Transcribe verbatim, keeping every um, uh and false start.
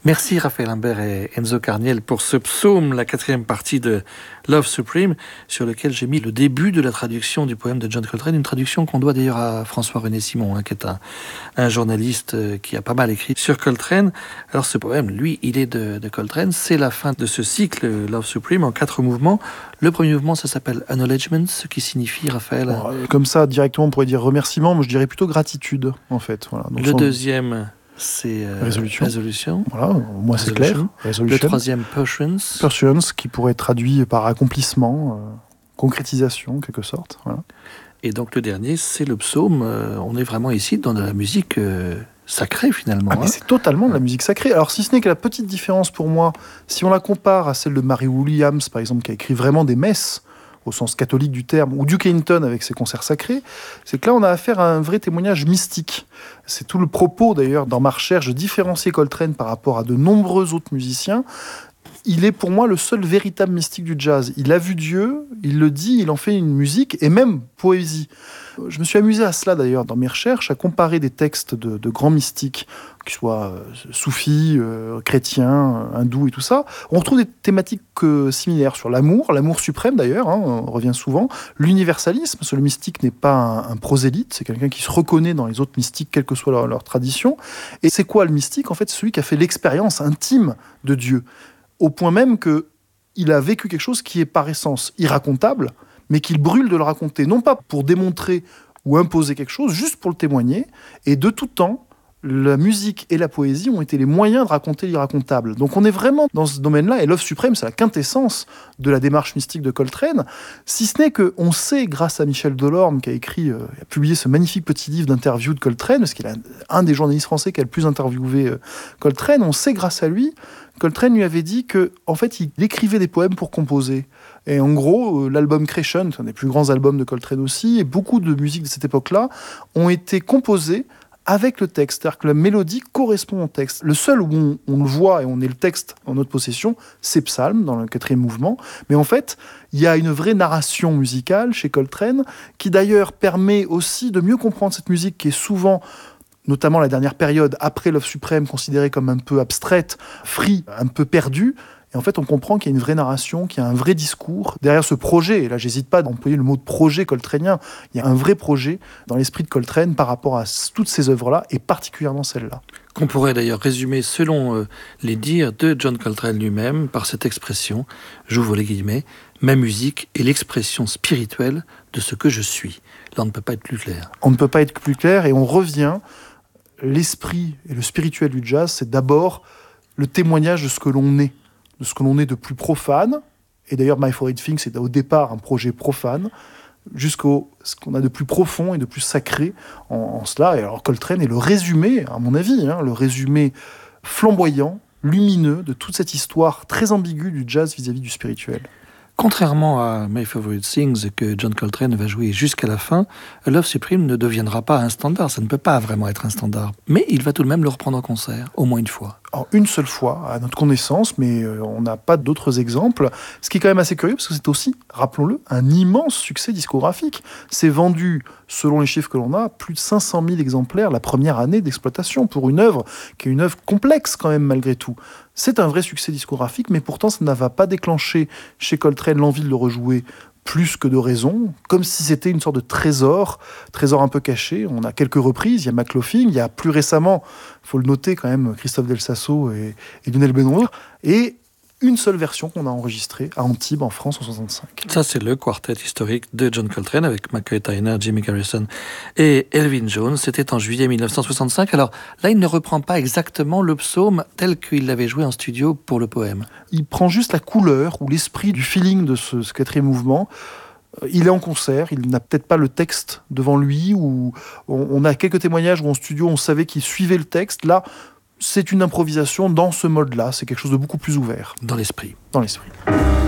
Merci Raphaël Imbert et Enzo Carniel pour ce psaume, la quatrième partie de Love Supreme, sur lequel j'ai mis le début de la traduction du poème de John Coltrane, une traduction qu'on doit d'ailleurs à François-René Simon, hein, qui est un, un journaliste qui a pas mal écrit sur Coltrane. Alors ce poème, lui, il est de, de Coltrane, c'est la fin de ce cycle Love Supreme en quatre mouvements. Le premier mouvement, ça s'appelle Acknowledgement, ce qui signifie, Raphaël... Alors, comme ça, directement, on pourrait dire remerciement, mais je dirais plutôt gratitude, en fait. Voilà. Donc, le on... deuxième... c'est euh, résolution. résolution. Voilà, moi c'est clair. Resolution. Le troisième, Pursuance. Pursuance, qui pourrait être traduit par accomplissement, euh, concrétisation, en quelque sorte. Voilà. Et donc le dernier, c'est le psaume. Euh, on est vraiment ici dans de la musique euh, sacrée, finalement. Ah, hein. mais c'est totalement de la musique sacrée. Alors, si ce n'est que la petite différence pour moi, si on la compare à celle de Mary Williams, par exemple, qui a écrit vraiment des messes, au sens catholique du terme, ou Duke Ellington avec ses concerts sacrés, c'est que là, on a affaire à un vrai témoignage mystique. C'est tout le propos, d'ailleurs, dans ma recherche, de différencier Coltrane par rapport à de nombreux autres musiciens. Il est pour moi le seul véritable mystique du jazz. Il a vu Dieu, il le dit, il en fait une musique, et même poésie. Je me suis amusé à cela, d'ailleurs, dans mes recherches, à comparer des textes de, de grands mystiques, qu'ils soient euh, soufis, euh, chrétiens, hindous et tout ça. On retrouve des thématiques euh, similaires sur l'amour, l'amour suprême d'ailleurs, hein, on revient souvent, l'universalisme, parce que le mystique n'est pas un, un prosélyte, c'est quelqu'un qui se reconnaît dans les autres mystiques, quelle que soit leur, leur tradition. Et c'est quoi le mystique ? En fait, c'est celui qui a fait l'expérience intime de Dieu, au point même qu'il a vécu quelque chose qui est par essence irracontable, mais qu'il brûle de le raconter, non pas pour démontrer ou imposer quelque chose, juste pour le témoigner. Et de tout temps, la musique et la poésie ont été les moyens de raconter l'irracontable. Donc on est vraiment dans ce domaine-là, et Love Supreme, c'est la quintessence de la démarche mystique de Coltrane, si ce n'est qu'on sait, grâce à Michel Delorme, qui a écrit, euh, a publié ce magnifique petit livre d'interview de Coltrane, parce qu'il est un des journalistes français qui a le plus interviewé euh, Coltrane, on sait grâce à lui, Coltrane lui avait dit que, en fait, il écrivait des poèmes pour composer. Et en gros, euh, l'album Creation, c'est un des plus grands albums de Coltrane aussi, et beaucoup de musiques de cette époque-là ont été composées avec le texte, c'est-à-dire que la mélodie correspond au texte. Le seul où on, on le voit et on est le texte en notre possession, c'est Psalm, dans le quatrième mouvement. Mais en fait, il y a une vraie narration musicale chez Coltrane, qui d'ailleurs permet aussi de mieux comprendre cette musique qui est souvent, notamment la dernière période, après Love Supreme, considérée comme un peu abstraite, free, un peu perdue. Et en fait, on comprend qu'il y a une vraie narration, qu'il y a un vrai discours derrière ce projet. Et là, j'hésite pas d'employer le mot de projet coltranien. Il y a un vrai projet dans l'esprit de Coltrane par rapport à toutes ces œuvres-là, et particulièrement celle-là. Qu'on pourrait d'ailleurs résumer selon euh, les dires de John Coltrane lui-même par cette expression, j'ouvre les guillemets, ma musique est l'expression spirituelle de ce que je suis. Là, on ne peut pas être plus clair. On ne peut pas être plus clair, et on revient. L'esprit et le spirituel du jazz, c'est d'abord le témoignage de ce que l'on est, de ce que l'on est de plus profane. Et d'ailleurs, My Favorite Thing, c'est au départ un projet profane, jusqu'au ce qu'on a de plus profond et de plus sacré en, en cela. Et alors Coltrane est le résumé, à mon avis, hein, le résumé flamboyant, lumineux de toute cette histoire très ambiguë du jazz vis-à-vis du spirituel. Contrairement à My Favorite Things que John Coltrane va jouer jusqu'à la fin, Love Supreme ne deviendra pas un standard. Ça ne peut pas vraiment être un standard. Mais il va tout de même le reprendre en concert, au moins une fois. Alors, une seule fois, à notre connaissance, mais euh, on n'a pas d'autres exemples. Ce qui est quand même assez curieux, parce que c'est aussi, rappelons-le, un immense succès discographique. C'est vendu, selon les chiffres que l'on a, plus de cinq cent mille exemplaires la première année d'exploitation pour une œuvre qui est une œuvre complexe quand même malgré tout. C'est un vrai succès discographique, mais pourtant ça ne va pas déclencher chez Coltrane l'envie de le rejouer plus que de raison, comme si c'était une sorte de trésor, trésor un peu caché. On a quelques reprises, il y a McLaughlin, il y a plus récemment, il faut le noter quand même, Christophe Del Sasso et, et Lionel Benoît, et une seule version qu'on a enregistrée à Antibes en France en soixante-cinq. Ça, c'est le quartet historique de John Coltrane avec McCoy Tyner, Jimmy Garrison et Elvin Jones. C'était en juillet mille neuf cent soixante-cinq. Alors là, il ne reprend pas exactement le psaume tel qu'il l'avait joué en studio pour le poème. Il prend juste la couleur ou l'esprit du feeling de ce, ce quatrième mouvement. Il est en concert, il n'a peut-être pas le texte devant lui, ou on, on a quelques témoignages où en studio on savait qu'il suivait le texte. Là, c'est une improvisation dans ce mode-là, c'est quelque chose de beaucoup plus ouvert. Dans l'esprit. Dans l'esprit.